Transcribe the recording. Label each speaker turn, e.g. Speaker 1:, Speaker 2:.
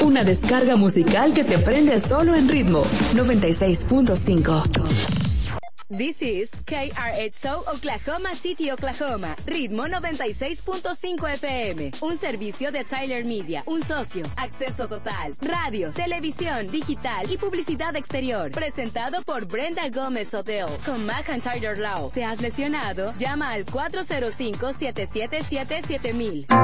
Speaker 1: Una descarga musical que te prende solo en ritmo. 96.5.
Speaker 2: This is KRXO Oklahoma City, Oklahoma. Ritmo 96.5 FM. Un servicio de Tyler Media. Un socio. Acceso total. Radio, televisión, digital y publicidad exterior. Presentado por Brenda Gómez Hotel. Con McIntyre Law. ¿Te has lesionado? Llama al 405-777-7000.